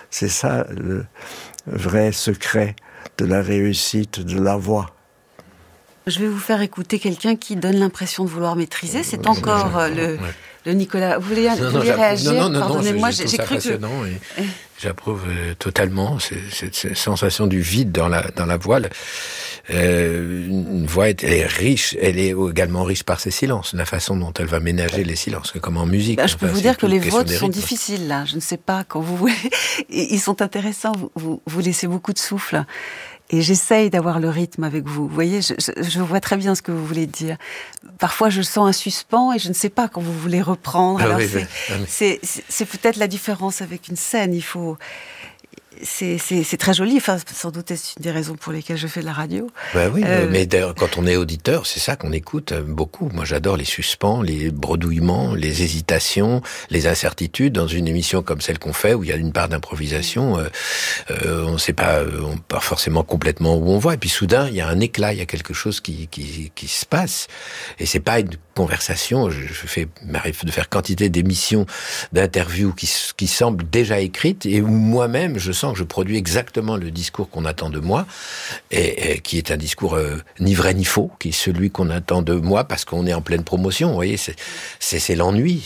C'est ça le vrai secret de la réussite de la voix. Je vais vous faire écouter quelqu'un qui donne l'impression de vouloir maîtriser. C'est encore le Nicolas. Vous vouliez réagir? Non, pardonnez-moi, j'ai j'ai cru que... J'approuve totalement cette sensation du vide dans la voix. Une voix, elle est riche, elle est également riche par ses silences, la façon dont elle va ménager les silences, comme en musique. Je peux vous dire que les vôtres sont difficiles, là. Je ne sais pas, quand vous voulez. Ils sont intéressants, vous laissez beaucoup de souffle. Et j'essaye d'avoir le rythme avec vous. Vous voyez, je vois très bien ce que vous voulez dire. Parfois, je sens un suspens et je ne sais pas quand vous voulez reprendre. Alors, c'est peut-être la différence avec une scène. Il faut... C'est très joli. Enfin, sans doute est-ce une des raisons pour lesquelles je fais de la radio. Oui, mais d'ailleurs, quand on est auditeur, c'est ça qu'on écoute beaucoup. Moi, j'adore les suspens, les bredouillements, les hésitations, les incertitudes. Dans une émission comme celle qu'on fait, où il y a une part d'improvisation, on ne sait pas, on part forcément complètement où on va. Et puis soudain, il y a un éclat, il y a quelque chose qui se passe. Et c'est pas une conversation. M'arrive de faire quantité d'émissions, d'interviews qui semblent déjà écrites, et où moi-même, je sens que je produis exactement le discours qu'on attend de moi, et qui est un discours ni vrai ni faux, qui est celui qu'on attend de moi parce qu'on est en pleine promotion. Vous voyez, c'est l'ennui.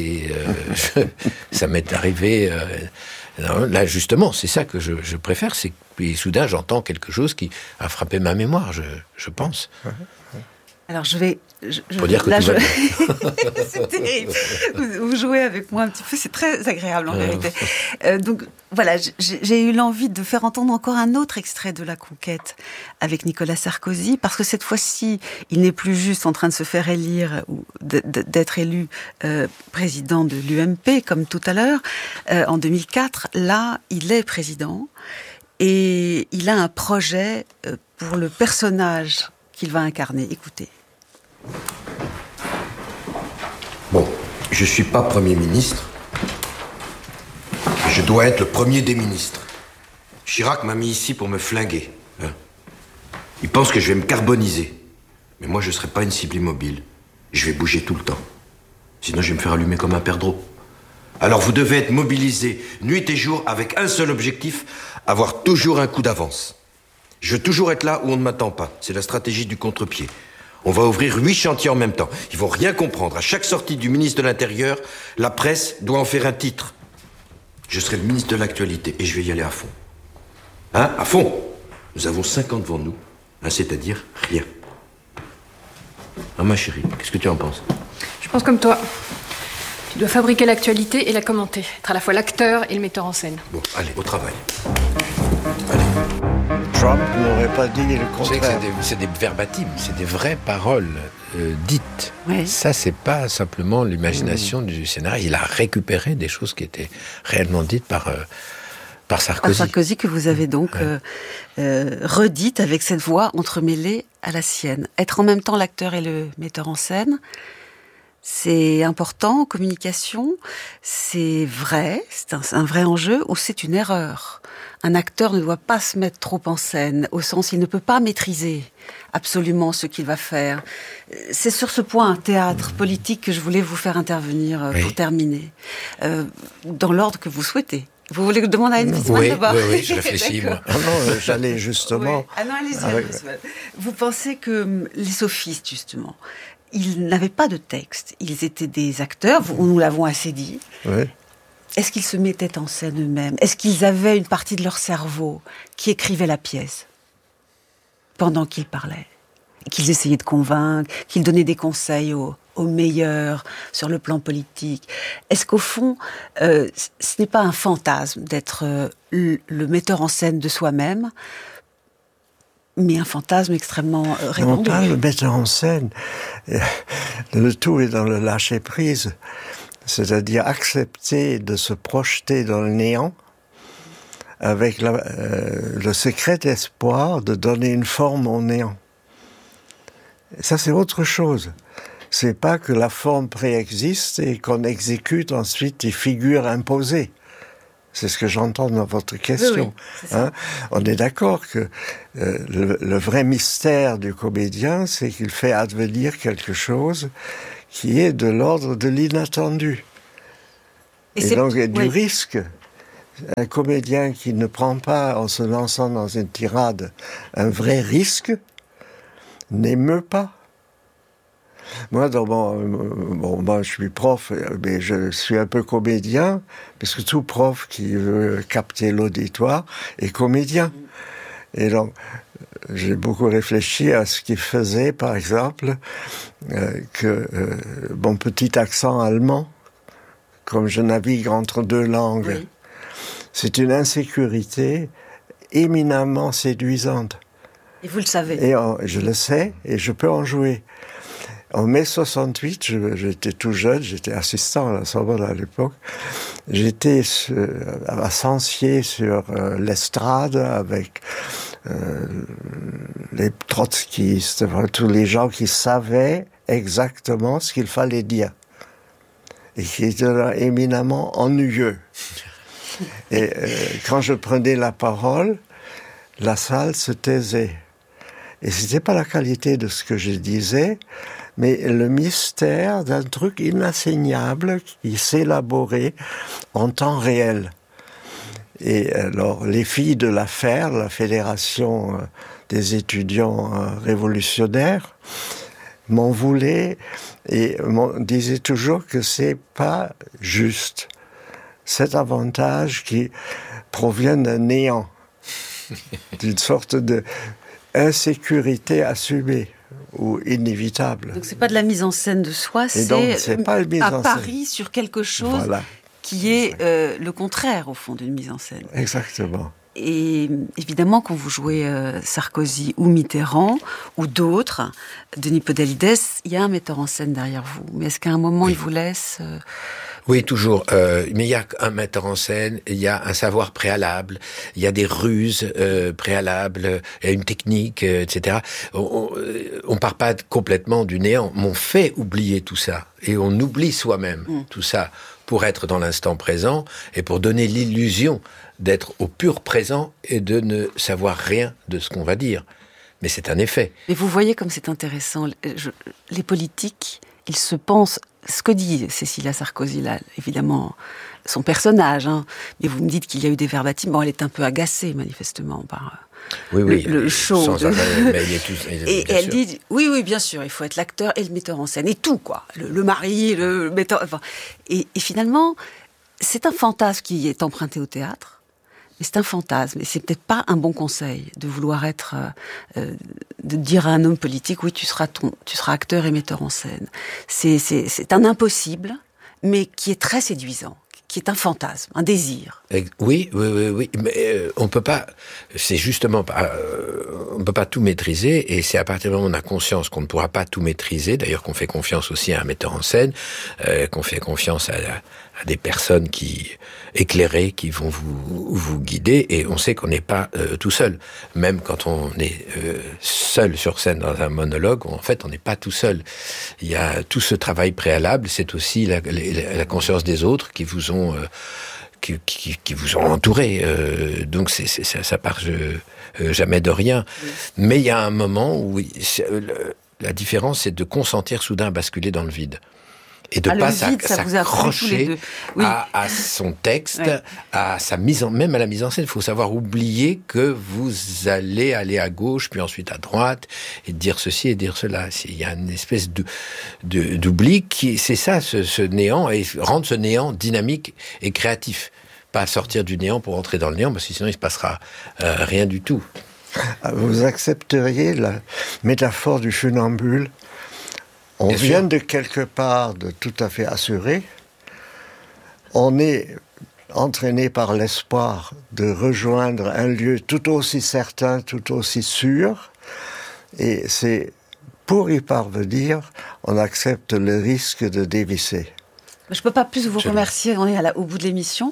Ça m'est arrivé. Là, justement, c'est ça que je préfère. C'est que soudain, j'entends quelque chose qui a frappé ma mémoire. Je pense. Alors je vais... Pour dire que là, tout va bien. C'est terrible. Vous jouez avec moi un petit peu, c'est très agréable en vérité. Donc voilà, j'ai eu l'envie de faire entendre encore un autre extrait de La Conquête avec Nicolas Sarkozy, parce que cette fois-ci, il n'est plus juste en train de se faire élire ou d'être élu président de l'UMP comme tout à l'heure. En 2004, là, il est président et il a un projet pour le personnage qu'il va incarner. Écoutez. Bon, je suis pas Premier ministre. Je dois être le premier des ministres. Chirac m'a mis ici pour me flinguer. Hein. Il pense que je vais me carboniser. Mais moi, je serai pas une cible immobile. Je vais bouger tout le temps. Sinon, je vais me faire allumer comme un perdreau. Alors, vous devez être mobilisés nuit et jour avec un seul objectif, avoir toujours un coup d'avance. Je veux toujours être là où on ne m'attend pas. C'est la stratégie du contre-pied. On va ouvrir 8 chantiers en même temps. Ils vont rien comprendre. À chaque sortie du ministre de l'Intérieur, la presse doit en faire un titre. Je serai le ministre de l'Actualité et je vais y aller à fond. Hein? À fond. Nous avons 5 ans devant nous, hein, c'est-à-dire rien. Ah, ma chérie, qu'est-ce que tu en penses? Je pense comme toi. Tu dois fabriquer l'actualité et la commenter. Être à la fois l'acteur et le metteur en scène. Bon, allez, au travail. Trump n'aurait pas dit le contraire. C'est des verbatims, c'est des vraies paroles dites. Oui. Ça, c'est pas simplement l'imagination du scénariste. Il a récupéré des choses qui étaient réellement dites par Sarkozy. Par Sarkozy, que vous avez donc redites avec cette voix entremêlée à la sienne. Être en même temps l'acteur et le metteur en scène, c'est important en communication, c'est vrai, c'est un vrai enjeu, ou c'est une erreur. Un acteur ne doit pas se mettre trop en scène, au sens il ne peut pas maîtriser absolument ce qu'il va faire. C'est sur ce point, théâtre, politique, que je voulais vous faire intervenir pour terminer, dans l'ordre que vous souhaitez. Vous voulez que je demande à Anne Wiesmann d'abord? Oui, je réfléchis, moi. Non, j'allais justement... Oui. Ah non, allez-y, Anne Wiesmann. Vous pensez que les sophistes, justement, ils n'avaient pas de texte. Ils étaient des acteurs, nous l'avons assez dit. Oui. Est-ce qu'ils se mettaient en scène eux-mêmes? Est-ce qu'ils avaient une partie de leur cerveau qui écrivait la pièce pendant qu'ils parlaient? Qu'ils essayaient de convaincre, qu'ils donnaient des conseils aux meilleurs sur le plan politique? Est-ce qu'au fond, ce n'est pas un fantasme d'être le metteur en scène de soi-même, mais un fantasme extrêmement répandu? Non, pas le metteur en scène. Le tout est dans le lâcher-prise. C'est-à-dire accepter de se projeter dans le néant avec le secret espoir de donner une forme au néant. Et ça, c'est autre chose. C'est pas que la forme préexiste et qu'on exécute ensuite des figures imposées. C'est ce que j'entends dans votre question. Oui, hein? On est d'accord que le vrai mystère du comédien, c'est qu'il fait advenir quelque chose qui est de l'ordre de l'inattendu. Et donc, du risque. Un comédien qui ne prend pas, en se lançant dans une tirade, un vrai risque, n'émeut pas. Moi, moi, je suis prof, mais je suis un peu comédien, parce que tout prof qui veut capter l'auditoire est comédien. Et donc, j'ai beaucoup réfléchi à ce qui faisait, par exemple, que mon petit accent allemand, comme je navigue entre deux langues, oui. C'est une insécurité éminemment séduisante. Et vous le savez. Et je le sais, et je peux en jouer. En mai 68, j'étais tout jeune, j'étais assistant à la Sorbonne à l'époque. J'étais à Sancier sur l'estrade avec les trotskistes, tous les gens qui savaient exactement ce qu'il fallait dire. Et qui étaient éminemment ennuyeux. Et quand je prenais la parole, la salle se taisait. Et c'était pas la qualité de ce que je disais, mais le mystère d'un truc inatteignable qui s'élaborait en temps réel. Et alors, les filles de la FER, la Fédération des étudiants révolutionnaires, m'en voulaient et disaient toujours que c'est pas juste. Cet avantage qui provient d'un néant, d'une sorte de insécurité assumée ou inévitable. Donc c'est pas de la mise en scène de soi, c'est pas une mise en un pari sur quelque chose qui est le contraire au fond d'une mise en scène. Exactement. Et évidemment, quand vous jouez Sarkozy ou Mitterrand ou d'autres, Denis Podalides, il y a un metteur en scène derrière vous. Mais est-ce qu'à un moment, il vous laisse Oui, toujours. Mais il y a un metteur en scène, il y a un savoir préalable, il y a des ruses préalables, il y a une technique, etc. On part pas complètement du néant, mais on fait oublier tout ça. Et on oublie soi-même tout ça pour être dans l'instant présent et pour donner l'illusion d'être au pur présent et de ne savoir rien de ce qu'on va dire. Mais c'est un effet. Mais vous voyez comme c'est intéressant. Les politiques, ils se pensent... Ce que dit Cécilia Sarkozy, là, évidemment, son personnage, hein, mais vous me dites qu'il y a eu des verbatims. Bon, elle est un peu agacée, manifestement, par le show. Sans arrêt, mais il est tout, et elle dit, oui, bien sûr, il faut être l'acteur et le metteur en scène, et tout, quoi. Le mari, le metteur... Enfin, et finalement, c'est un fantasme qui est emprunté au théâtre. Mais c'est un fantasme, et c'est peut-être pas un bon conseil de vouloir être, de dire à un homme politique, oui, tu seras acteur et metteur en scène. C'est un impossible, mais qui est très séduisant, qui est un fantasme, un désir. Oui, mais on peut pas, c'est justement pas, on peut pas tout maîtriser, et c'est à partir du moment où on a conscience qu'on ne pourra pas tout maîtriser, d'ailleurs qu'on fait confiance aussi à un metteur en scène, qu'on fait confiance à des personnes éclairées qui vont vous guider, et on sait qu'on n'est pas tout seul. Même quand on est seul sur scène dans un monologue, en fait, on n'est pas tout seul. Il y a tout ce travail préalable, c'est aussi la conscience des autres qui vous ont qui vous ont entouré. Donc ça part jamais de rien. Oui. Mais il y a un moment où la différence, c'est de consentir soudain à basculer dans le vide. Et de pas s'accrocher à son texte, à sa même à la mise en scène. Il faut savoir oublier que vous allez aller à gauche, puis ensuite à droite, et dire ceci et dire cela. Il y a une espèce d'oubli c'est ça, ce néant, et rendre ce néant dynamique et créatif. Pas sortir du néant pour entrer dans le néant, parce que sinon il se passera rien du tout. Vous accepteriez la métaphore du funambule? On vient de quelque part de tout à fait assuré. On est entraîné par l'espoir de rejoindre un lieu tout aussi certain, tout aussi sûr. Et c'est pour y parvenir, on accepte le risque de dévisser. Je ne peux pas plus vous remercier, on est au bout de l'émission.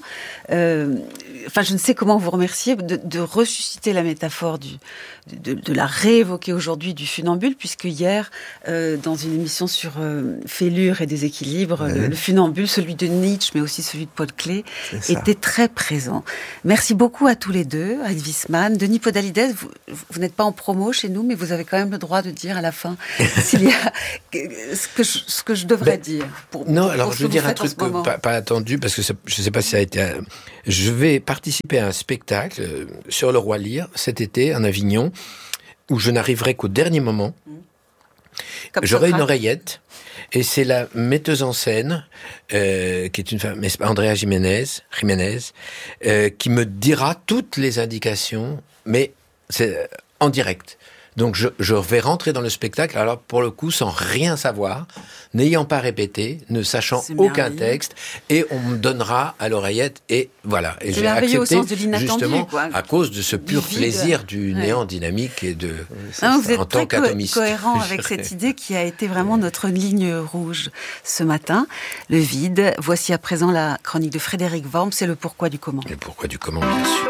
Je ne sais comment vous remercier de ressusciter la métaphore, de la réévoquer aujourd'hui du funambule, puisque hier, dans une émission sur Fêlure et déséquilibre, le funambule, celui de Nietzsche, mais aussi celui de Paul Klee, était très présent. Merci beaucoup à tous les deux, à Yves Wiesmann. Denis Podalides, vous n'êtes pas en promo chez nous, mais vous avez quand même le droit de dire à la fin s'il y a ce que je devrais dire. Je veux dire un truc pas attendu, parce que je ne sais pas si ça a été... Je vais participé à un spectacle sur le Roi Lear cet été en Avignon, où je n'arriverai qu'au dernier moment. J'aurai une oreillette, et c'est la metteuse en scène, qui est une femme, Andrea Jiménez, qui me dira toutes les indications, mais c'est en direct. Donc je vais rentrer dans le spectacle, alors pour le coup, sans rien savoir, n'ayant pas répété, ne sachant aucun texte, et on me donnera à l'oreillette, et voilà. Et j'ai accepté, justement, à cause de ce pur plaisir du néant dynamique et de... vous êtes très cohérent avec cette idée qui a été vraiment notre ligne rouge ce matin, le vide. Voici à présent la chronique de Frédéric Worms, c'est le pourquoi du comment. Le pourquoi du comment, bien sûr.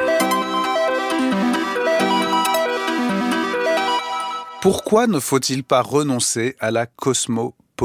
Pourquoi ne faut-il pas renoncer à la cosmopolitique ?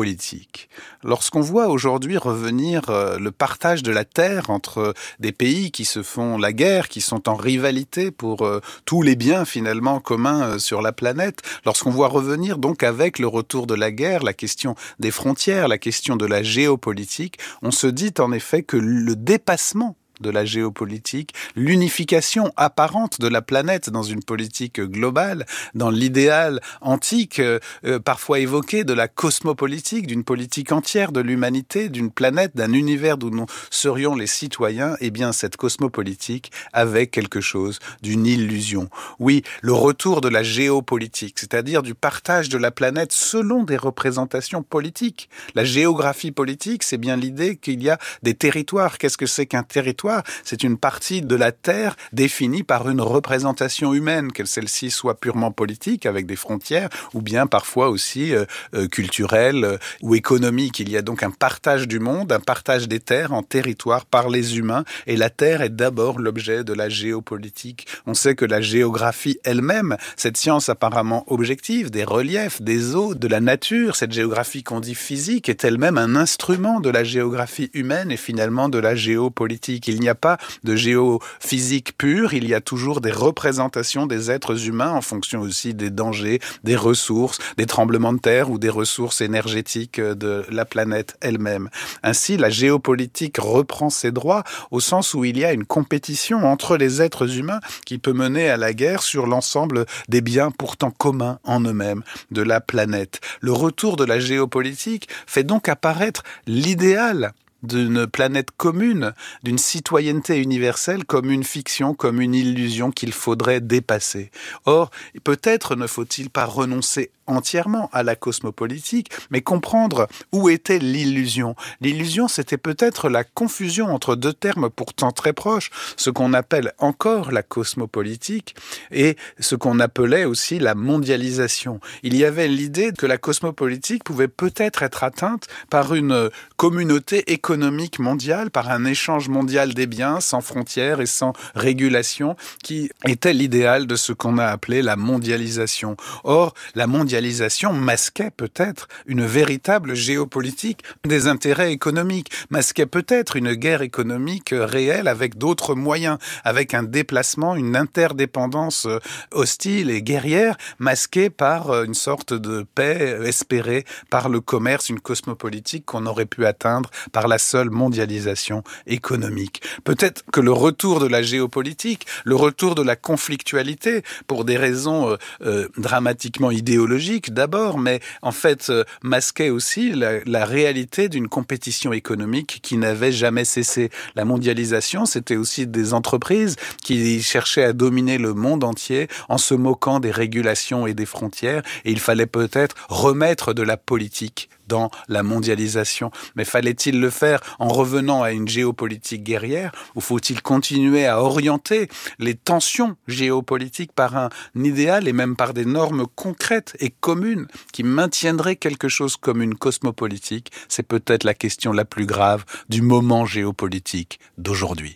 Lorsqu'on voit aujourd'hui revenir le partage de la terre entre des pays qui se font la guerre, qui sont en rivalité pour tous les biens finalement communs sur la planète, lorsqu'on voit revenir donc avec le retour de la guerre, la question des frontières, la question de la géopolitique, on se dit en effet que le dépassement de la géopolitique, l'unification apparente de la planète dans une politique globale, dans l'idéal antique, parfois évoqué de la cosmopolitique, d'une politique entière de l'humanité, d'une planète, d'un univers d'où nous serions les citoyens, eh bien cette cosmopolitique avait quelque chose d'une illusion. Oui, le retour de la géopolitique, c'est-à-dire du partage de la planète selon des représentations politiques. La géographie politique, c'est bien l'idée qu'il y a des territoires. Qu'est-ce que c'est qu'un territoire ? C'est une partie de la Terre définie par une représentation humaine, que celle-ci soit purement politique, avec des frontières, ou bien parfois aussi culturelle ou économique. Il y a donc un partage du monde, un partage des terres en territoires par les humains, et la Terre est d'abord l'objet de la géopolitique. On sait que la géographie elle-même, cette science apparemment objective, des reliefs, des eaux, de la nature, cette géographie qu'on dit physique, est elle-même un instrument de la géographie humaine et finalement de la géopolitique. Il n'y a pas de géophysique pure, il y a toujours des représentations des êtres humains en fonction aussi des dangers, des ressources, des tremblements de terre ou des ressources énergétiques de la planète elle-même. Ainsi, la géopolitique reprend ses droits au sens où il y a une compétition entre les êtres humains qui peut mener à la guerre sur l'ensemble des biens pourtant communs en eux-mêmes de la planète. Le retour de la géopolitique fait donc apparaître l'idéal d'une planète commune, d'une citoyenneté universelle comme une fiction, comme une illusion qu'il faudrait dépasser. Or, peut-être ne faut-il pas renoncer entièrement à la cosmopolitique, mais comprendre où était l'illusion. L'illusion, c'était peut-être la confusion entre deux termes pourtant très proches, ce qu'on appelle encore la cosmopolitique et ce qu'on appelait aussi la mondialisation. Il y avait l'idée que la cosmopolitique pouvait peut-être être atteinte par une communauté économique mondiale, par un échange mondial des biens sans frontières et sans régulation, qui était l'idéal de ce qu'on a appelé la mondialisation. Or, la mondialisation masquait peut-être une véritable géopolitique des intérêts économiques, masquait peut-être une guerre économique réelle avec d'autres moyens, avec un déplacement, une interdépendance hostile et guerrière, masquée par une sorte de paix espérée par le commerce, une cosmopolitique qu'on aurait pu atteindre par la seule mondialisation économique. Peut-être que le retour de la géopolitique, le retour de la conflictualité, pour des raisons dramatiquement idéologiques d'abord, mais en fait masquait aussi la réalité d'une compétition économique qui n'avait jamais cessé. La mondialisation, c'était aussi des entreprises qui cherchaient à dominer le monde entier en se moquant des régulations et des frontières, et il fallait peut-être remettre de la politique dans la mondialisation. Mais fallait-il le faire en revenant à une géopolitique guerrière, ou faut-il continuer à orienter les tensions géopolitiques par un idéal et même par des normes concrètes et communes qui maintiendraient quelque chose comme une cosmopolitique? C'est peut-être la question la plus grave du moment géopolitique d'aujourd'hui.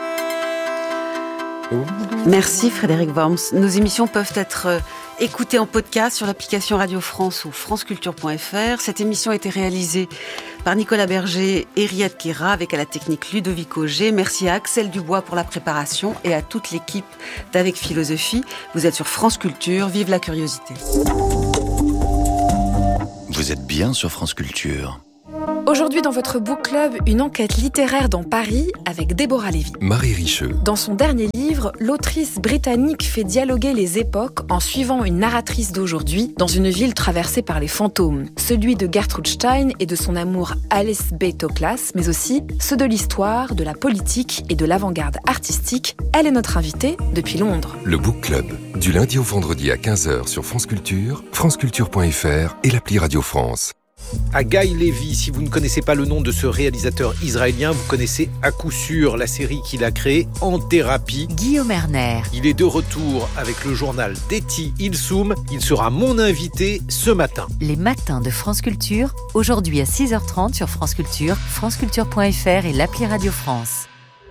Merci Frédéric Worms. Nos émissions peuvent être écoutées en podcast sur l'application Radio France ou franceculture.fr. Cette émission a été réalisée par Nicolas Berger et Riyad Kera avec à la technique Ludovic Auger. Merci à Axel Dubois pour la préparation et à toute l'équipe d'Avec Philosophie. Vous êtes sur France Culture, vive la curiosité. Vous êtes bien sur France Culture. Aujourd'hui dans votre book club, une enquête littéraire dans Paris avec Déborah Lévy. Marie Richeux. Dans son dernier livre, l'autrice britannique fait dialoguer les époques en suivant une narratrice d'aujourd'hui dans une ville traversée par les fantômes. Celui de Gertrude Stein et de son amour Alice B. Toklas, mais aussi ceux de l'histoire, de la politique et de l'avant-garde artistique. Elle est notre invitée depuis Londres. Le book club, du lundi au vendredi à 15h sur France Culture, franceculture.fr et l'appli Radio France. Guy Levy, si vous ne connaissez pas le nom de ce réalisateur israélien, vous connaissez à coup sûr la série qu'il a créée En Thérapie. Guillaume Erner. Il est de retour avec le journal d'Eti Ilsoum. Il sera mon invité ce matin. Les matins de France Culture, aujourd'hui à 6h30 sur France Culture, franceculture.fr et l'appli Radio France.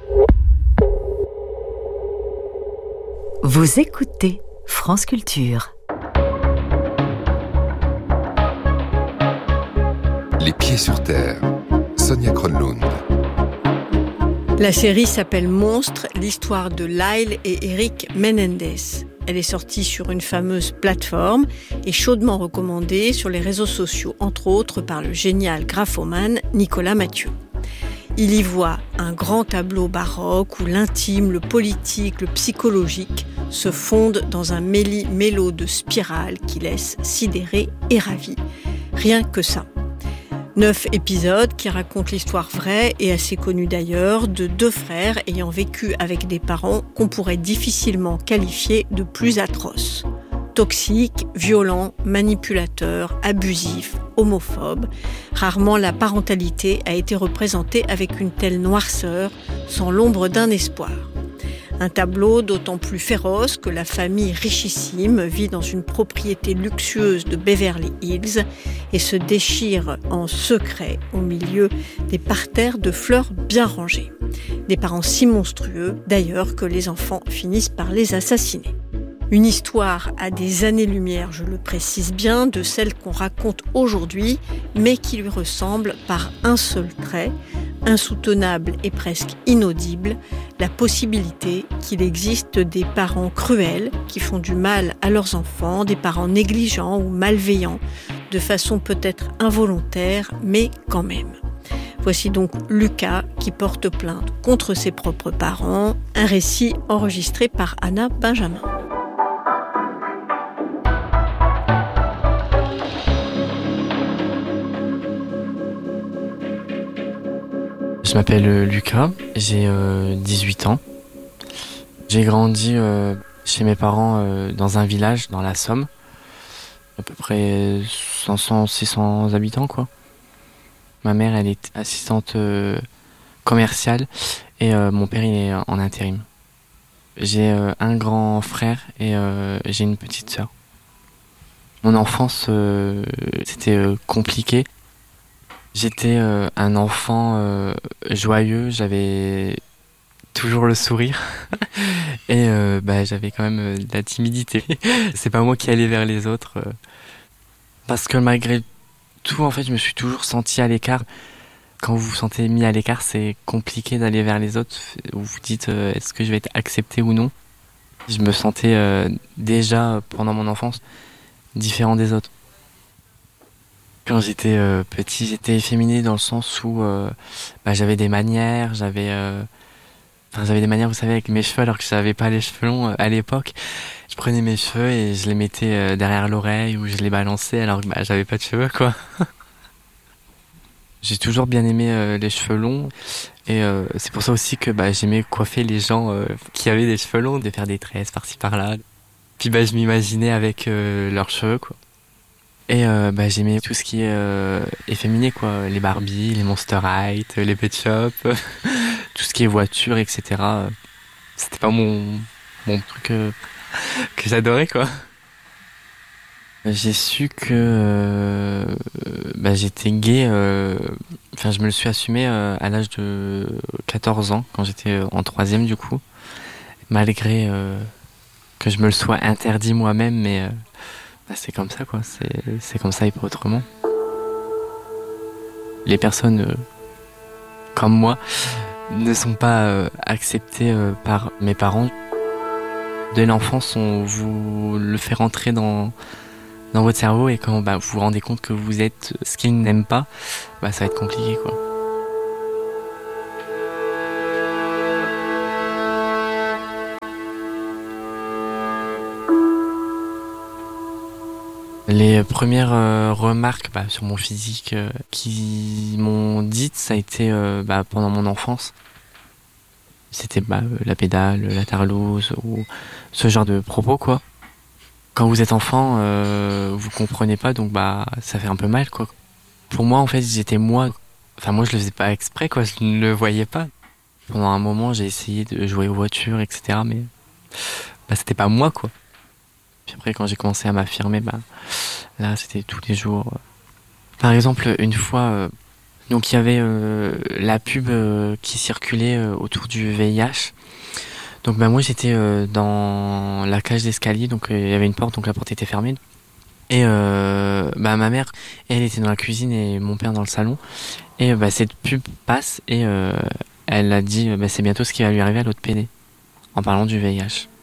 Vous écoutez France Culture. Les pieds sur terre. Sonia Kronlund. La série s'appelle Monstre, l'histoire de Lyle et Eric Menendez. Elle est sortie sur une fameuse plateforme et chaudement recommandée sur les réseaux sociaux, entre autres par le génial graphomane Nicolas Mathieu. Il y voit un grand tableau baroque où l'intime, le politique, le psychologique se fondent dans un méli-mélo de spirales qui laisse sidérer et ravi. Rien que ça. 9 épisodes qui racontent l'histoire vraie et assez connue d'ailleurs de 2 frères ayant vécu avec des parents qu'on pourrait difficilement qualifier de plus atroces. Toxiques, violents, manipulateurs, abusifs, homophobes. Rarement la parentalité a été représentée avec une telle noirceur, sans l'ombre d'un espoir. Un tableau d'autant plus féroce que la famille richissime vit dans une propriété luxueuse de Beverly Hills et se déchire en secret au milieu des parterres de fleurs bien rangées. Des parents si monstrueux, d'ailleurs, que les enfants finissent par les assassiner. Une histoire à des années-lumière, je le précise bien, de celle qu'on raconte aujourd'hui, mais qui lui ressemble par un seul trait, insoutenable et presque inaudible, la possibilité qu'il existe des parents cruels qui font du mal à leurs enfants, des parents négligents ou malveillants, de façon peut-être involontaire, mais quand même. Voici donc Lucas qui porte plainte contre ses propres parents, un récit enregistré par Anna Benjamin. Je m'appelle Lucas, j'ai 18 ans. J'ai grandi chez mes parents dans un village dans la Somme, à peu près 500-600 habitants quoi. Ma mère elle est assistante commerciale et mon père il est en intérim. J'ai un grand frère et j'ai une petite sœur. Mon enfance c'était compliqué. J'étais un enfant joyeux, j'avais toujours le sourire et j'avais quand même de la timidité. C'est pas moi qui allais vers les autres parce que malgré tout, en fait, je me suis toujours senti à l'écart. Quand vous vous sentez mis à l'écart, c'est compliqué d'aller vers les autres. Vous vous dites est-ce que je vais être accepté ou non. Je me sentais déjà pendant mon enfance différent des autres. Quand j'étais petit, j'étais efféminé dans le sens où j'avais des manières, j'avais des manières, vous savez, avec mes cheveux, alors que j'avais pas les cheveux longs à l'époque. Je prenais mes cheveux et je les mettais derrière l'oreille ou je les balançais alors que j'avais pas de cheveux, quoi. J'ai toujours bien aimé les cheveux longs et c'est pour ça aussi que j'aimais coiffer les gens qui avaient des cheveux longs, de faire des tresses par-ci par-là. Puis je m'imaginais avec leurs cheveux, quoi. Et j'aimais tout ce qui est efféminé, quoi. Les Barbie, les Monster High, les Pet Shop, tout ce qui est voiture, etc. C'était pas mon truc que j'adorais, quoi. J'ai su que j'étais gay, je me le suis assumé à l'âge de 14 ans, quand j'étais en 3e du coup, malgré que je me le sois interdit moi-même, mais c'est comme ça, quoi. C'est comme ça et pas autrement. Les personnes comme moi ne sont pas acceptées par mes parents. Dès l'enfance, on vous le fait rentrer dans dans votre cerveau, et quand vous vous rendez compte que vous êtes ce qu'ils n'aiment pas, ça va être compliqué, quoi. Les premières remarques sur mon physique qui m'ont dites, ça a été pendant mon enfance. C'était la pédale, la tarlouse, ou ce genre de propos, quoi. Quand vous êtes enfant, vous comprenez pas, donc ça fait un peu mal, quoi. Pour moi, en fait, j'étais moi. Enfin, moi, je le faisais pas exprès, quoi. Je ne le voyais pas. Pendant un moment, j'ai essayé de jouer aux voitures, etc. Mais c'était pas moi, quoi. Puis après, quand j'ai commencé à m'affirmer, là, c'était tous les jours. Par exemple, une fois, donc il y avait la pub qui circulait autour du VIH. Donc moi, j'étais dans la cage d'escalier, donc il y avait une porte, donc la porte était fermée. Et ma mère, elle était dans la cuisine et mon père dans le salon. Et cette pub passe et elle a dit c'est bientôt ce qui va lui arriver à l'autre pédé, en parlant du VIH.